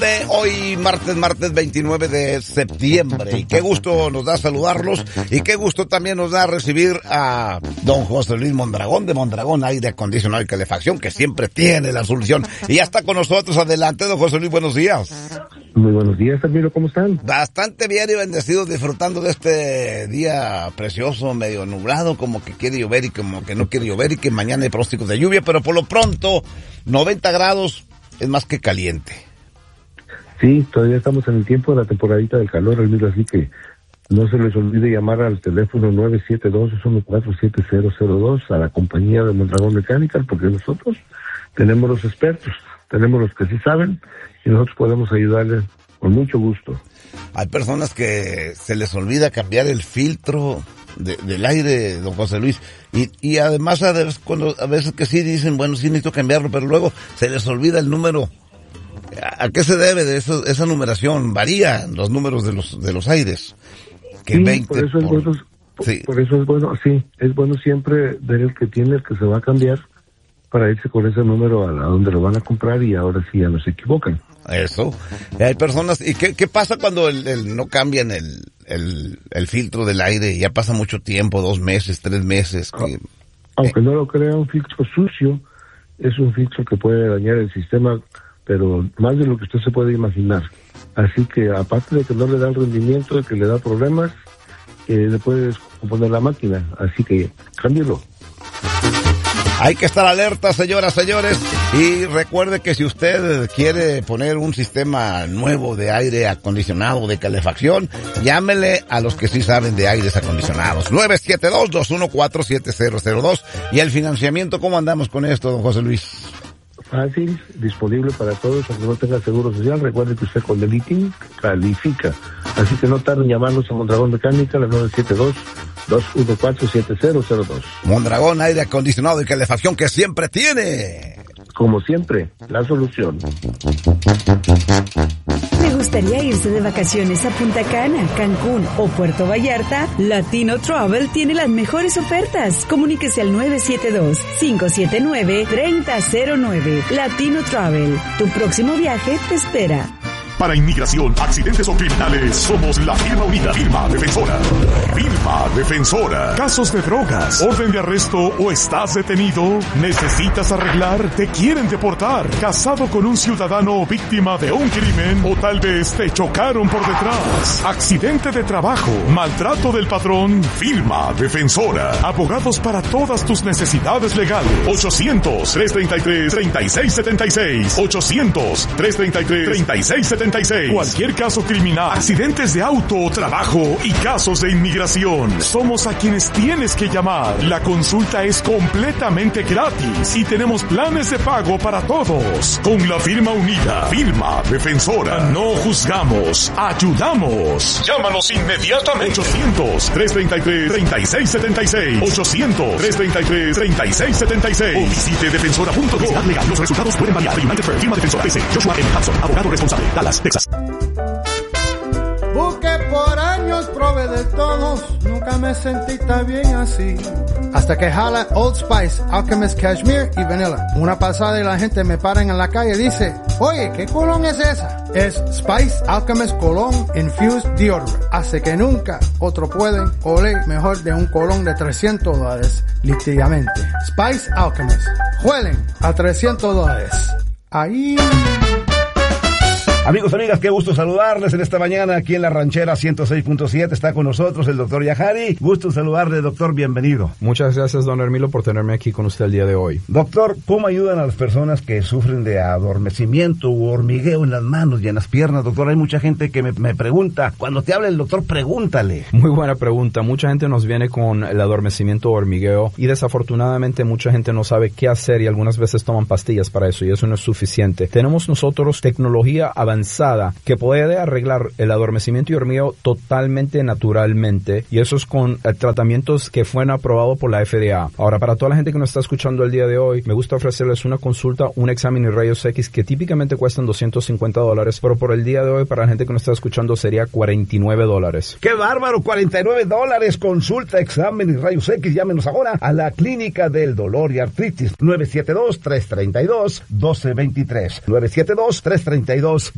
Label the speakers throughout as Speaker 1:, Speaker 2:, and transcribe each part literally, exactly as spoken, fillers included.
Speaker 1: de hoy, martes, martes veintinueve de septiembre. Y qué gusto nos da saludarlos y qué gusto también nos da recibir a don José Luis Mondragón de Mondragón Aire Acondicionado y Calefacción, que siempre tiene la solución. Y ya está con nosotros. Adelante, don José Luis, buenos días.
Speaker 2: Muy buenos días, Emilio, ¿cómo están?
Speaker 1: Bastante bien y bendecidos, disfrutando de este día precioso, medio nublado, como que quiere llover y como que no quiere llover y que mañana hay pronósticos de lluvia, pero por lo pronto, noventa grados es más que caliente.
Speaker 2: Sí, todavía estamos en el tiempo de la temporadita del calor, Emilio, así que no se les olvide llamar al teléfono nueve siete dos, uno cuatro siete cero cero dos a la compañía de Mondragón Mechanical, porque nosotros tenemos los expertos, tenemos los que sí saben y nosotros podemos ayudarles con mucho gusto.
Speaker 1: Hay personas que se les olvida cambiar el filtro de, del aire, don José Luis, y, y además a veces, cuando, a veces que sí dicen, bueno, sí necesito cambiarlo, pero luego se les olvida el número. ¿A qué se debe de eso, esa numeración? Varía los números de los de los aires. Que
Speaker 2: sí,
Speaker 1: veinte
Speaker 2: por eso es
Speaker 1: por...
Speaker 2: bueno,
Speaker 1: sí.
Speaker 2: por eso es bueno, sí, es bueno siempre ver el que tiene, el que se va a cambiar, para irse con ese número a, a donde lo van a comprar y ahora sí ya no se equivocan.
Speaker 1: Eso. Hay personas, ¿y qué, qué pasa cuando el, el no cambian el, el, el filtro del aire? Ya pasa mucho tiempo, dos meses, tres meses. Que,
Speaker 2: Aunque
Speaker 1: eh.
Speaker 2: no lo crea, un filtro sucio es un filtro que puede dañar el sistema, pero más de lo que usted se puede imaginar. Así que aparte de que no le da el rendimiento, de que le da problemas, eh, le puede descomponer la máquina. Así que cámbielo.
Speaker 1: Hay que estar alerta, señoras, señores, y recuerde que si usted quiere poner un sistema nuevo de aire acondicionado, de calefacción, llámele a los que sí saben de aires acondicionados. nueve siete dos, dos uno cuatro siete cero cero dos. Y el financiamiento, ¿cómo andamos con esto, don José Luis?
Speaker 2: Fácil, disponible para todos, aunque no tenga seguro social. Recuerde que usted con Deliting califica. Así que no tarden en llamarnos a Mondragón Mecánica a la nueve siete dos, dos uno cuatro siete cero cero dos.
Speaker 1: Mondragón Aire Acondicionado y Calefacción, que siempre tiene,
Speaker 2: como siempre, la solución.
Speaker 3: ¿Le gustaría irse de vacaciones a Punta Cana, Cancún o Puerto Vallarta? Latino Travel tiene las mejores ofertas. Comuníquese al nueve siete dos, cinco siete nueve, tres cero cero nueve. Latino Travel, tu próximo viaje te espera.
Speaker 4: Para inmigración, accidentes o criminales, somos la firma unida, Firma Defensora. Firma Defensora. Casos de drogas, orden de arresto o estás detenido, necesitas arreglar, te quieren deportar, casado con un ciudadano víctima de un crimen o tal vez te chocaron por detrás, accidente de trabajo, maltrato del patrón, Firma Defensora. Abogados para todas tus necesidades legales. ochocientos, tres treinta y tres, treinta y seis setenta y seis. ochocientos, tres treinta y tres, treinta y seis setenta y seis. Cualquier caso criminal, accidentes de auto, trabajo y casos de inmigración. Somos a quienes tienes que llamar. La consulta es completamente gratis y tenemos planes de pago para todos. Con la firma unida, Firma Defensora. No juzgamos, ayudamos. Llámanos inmediatamente. ochocientos, tres treinta y tres, treinta y seis setenta y seis. ochocientos, tres treinta y tres, treinta y seis setenta y seis. O visite defensora punto com. Legal. Los resultados pueden variar. United Firm, Firma Defensora. P C. Joshua M. Hudson, abogado responsable. Dallas, Texas.
Speaker 5: Busqué por años, probé de todos, nunca me sentí tan bien así. Hasta que jala Old Spice, Alchemist Cashmere y Vanilla. Una pasada y la gente me paran en la calle y dice, oye, ¿qué colón es esa? Es Spice Alchemist Cologne Infused Deodorant. Hace que nunca otro pueden oler mejor de un colón de trescientos dólares, literalmente. Spice Alchemist. Huelen a trescientos dólares. Ahí...
Speaker 1: Amigos, amigas, qué gusto saludarles en esta mañana aquí en la Ranchera ciento seis punto siete. Está con nosotros el doctor Yajari. Gusto saludarle, doctor, bienvenido.
Speaker 6: Muchas gracias, don Hermilo, por tenerme aquí con usted el día de hoy.
Speaker 1: Doctor, ¿cómo ayudan a las personas que sufren de adormecimiento u hormigueo en las manos y en las piernas? Doctor, hay mucha gente que me, me pregunta. Cuando te hable el doctor, pregúntale.
Speaker 6: Muy buena pregunta. Mucha gente nos viene con el adormecimiento o hormigueo y desafortunadamente mucha gente no sabe qué hacer y algunas veces toman pastillas para eso y eso no es suficiente. Tenemos nosotros tecnología avanzada avanzada que puede arreglar el adormecimiento y hormigueo totalmente naturalmente, y eso es con eh, tratamientos que fueron aprobados por la F D A. Ahora, para toda la gente que nos está escuchando el día de hoy, me gusta ofrecerles una consulta, un examen y rayos X que típicamente cuestan doscientos cincuenta dólares, pero por el día de hoy, para la gente que nos está escuchando, sería cuarenta y nueve dólares.
Speaker 1: ¡Qué bárbaro! cuarenta y nueve dólares, consulta, examen y rayos X. Llámenos ahora a la Clínica del Dolor y Artritis, nueve siete dos, tres tres dos, uno dos dos tres. nueve siete dos, tres tres dos,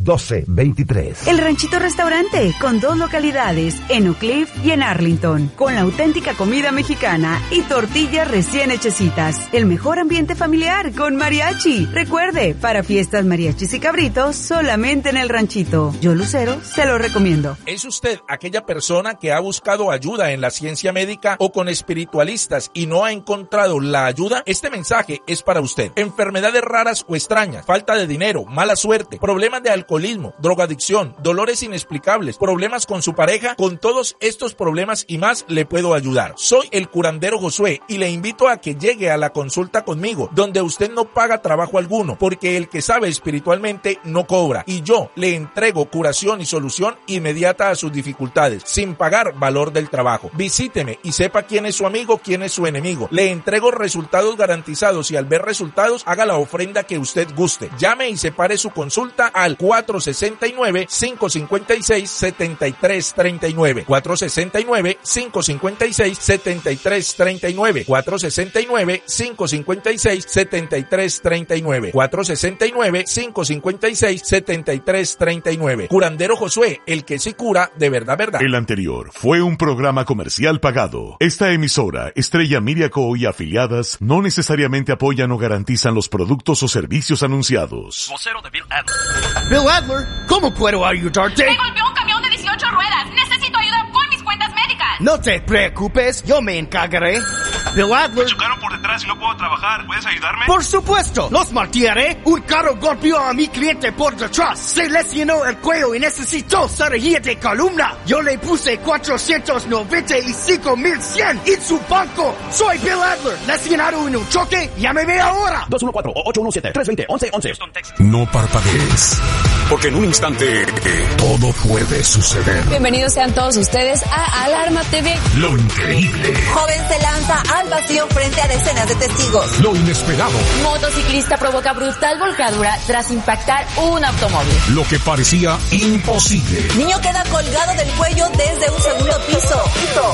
Speaker 7: doce veintitrés.
Speaker 3: El Ranchito Restaurante, con dos localidades, en Oak Cliff y en Arlington, con la auténtica comida mexicana y tortillas recién hechecitas. El mejor ambiente familiar con mariachi. Recuerde, para fiestas, mariachis y cabritos, solamente en el Ranchito. Yo, Lucero, se lo recomiendo.
Speaker 8: ¿Es usted aquella persona que ha buscado ayuda en la ciencia médica o con espiritualistas y no ha encontrado la ayuda? Este mensaje es para usted. Enfermedades raras o extrañas, falta de dinero, mala suerte, problemas de alcoholismo, drogadicción, dolores inexplicables, problemas con su pareja, con todos estos problemas y más le puedo ayudar. Soy el curandero Josué y le invito a que llegue a la consulta conmigo, donde usted no paga trabajo alguno, porque el que sabe espiritualmente no cobra, y yo le entrego curación y solución inmediata a sus dificultades, sin pagar valor del trabajo. Visíteme y sepa quién es su amigo, quién es su enemigo. Le entrego resultados garantizados y al ver resultados, haga la ofrenda que usted guste. Llame y separe su consulta al cuatro seis nueve, cinco cinco seis, siete tres tres nueve. cuatro seis nueve, cinco cinco seis, siete tres tres nueve. cuatro seis nueve, cinco cinco seis, siete tres tres nueve. cuatro seis nueve, cinco cinco seis, siete tres tres nueve. Curandero Josué, el que se cura de verdad, verdad.
Speaker 4: El anterior fue un programa comercial pagado. Esta emisora, Estrella Media Co. y afiliadas, no necesariamente apoyan o garantizan los productos o servicios anunciados.
Speaker 9: Vocero de Bill Adler. Bill Adler, ¿cómo puedo ayudarte?
Speaker 10: Me golpeó un camión de dieciocho ruedas. Necesito ayuda con mis cuentas médicas.
Speaker 9: No te preocupes, yo me encargaré. Bill Adler.
Speaker 11: Me chocaron por detrás y no puedo trabajar. ¿Puedes ayudarme?
Speaker 9: Por supuesto, los martiré. Un carro golpeó a mi cliente por detrás. Se lesionó el cuello y necesitó cirugía de columna. Yo le puse cuatrocientos noventa y cinco mil cien en su banco. Soy Bill Adler, lesionado en un choque. Llámeme ahora.
Speaker 12: dos uno cuatro, ocho uno siete, tres dos cero, once once.
Speaker 13: No parpadees, porque en un instante todo puede suceder.
Speaker 14: Bienvenidos sean todos ustedes a Alarma T V.
Speaker 13: Lo increíble.
Speaker 15: Joven se lanza al vacío frente a decenas de testigos.
Speaker 13: Lo inesperado.
Speaker 14: Motociclista provoca brutal volcadura tras impactar un automóvil.
Speaker 13: Lo que parecía imposible.
Speaker 15: Niño queda colgado del cuello desde un segundo piso.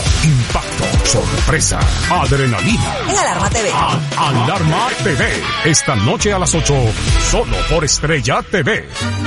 Speaker 13: Impacto, sorpresa, adrenalina.
Speaker 15: En Alarma T V.
Speaker 13: A Alarma T V. Esta noche a las ocho, solo por Estrella T V.